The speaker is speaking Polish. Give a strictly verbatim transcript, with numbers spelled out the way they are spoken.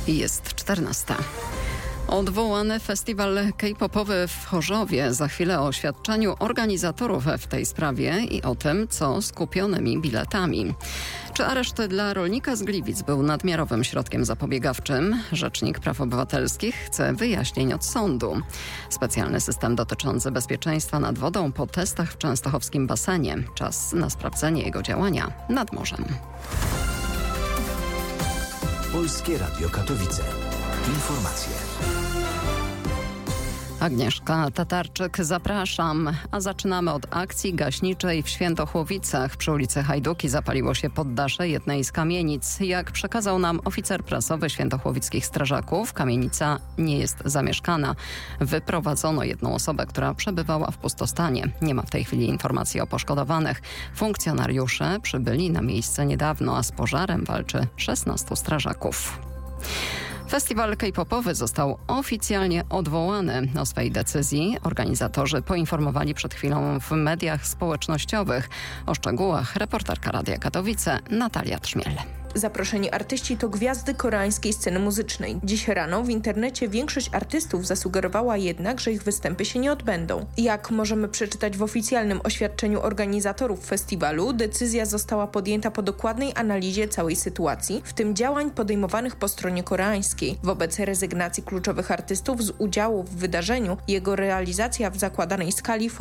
Jest czternasta. Odwołany festiwal K-popowy w Chorzowie. Za chwilę o oświadczeniu organizatorów w tej sprawie i o tym, co z kupionymi biletami. Czy areszt dla rolnika z Gliwic był nadmiarowym środkiem zapobiegawczym? Rzecznik Praw Obywatelskich chce wyjaśnień od sądu. Specjalny system dotyczący bezpieczeństwa nad wodą po testach w częstochowskim basenie. Czas na sprawdzenie jego działania nad morzem. Polskie Radio Katowice. Informacje. Agnieszka Tatarczyk, zapraszam. A zaczynamy od akcji gaśniczej w Świętochłowicach. Przy ulicy Hajduki zapaliło się poddasze jednej z kamienic. Jak przekazał nam oficer prasowy świętochłowickich strażaków, kamienica nie jest zamieszkana. Wyprowadzono jedną osobę, która przebywała w pustostanie. Nie ma w tej chwili informacji o poszkodowanych. Funkcjonariusze przybyli na miejsce niedawno, a z pożarem walczy szesnastu strażaków. Festiwal K-popowy został oficjalnie odwołany. O swej decyzji organizatorzy poinformowali przed chwilą w mediach społecznościowych. O szczegółach reporterka Radia Katowice Natalia Trzmiel. Zaproszeni artyści to gwiazdy koreańskiej sceny muzycznej. Dziś rano w internecie większość artystów zasugerowała jednak, że ich występy się nie odbędą. Jak możemy przeczytać w oficjalnym oświadczeniu organizatorów festiwalu, decyzja została podjęta po dokładnej analizie całej sytuacji, w tym działań podejmowanych po stronie koreańskiej. Wobec rezygnacji kluczowych artystów z udziału w wydarzeniu, jego realizacja w zakładanej skali